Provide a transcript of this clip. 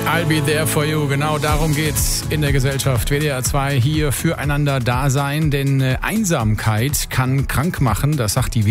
I'll be there for you. Genau darum geht's in der Gesellschaft. WDR 2 hier füreinander da sein, denn Einsamkeit kann krank machen, das sagt die